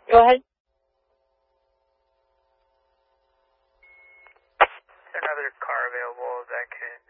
Go ahead. Is there another car available that can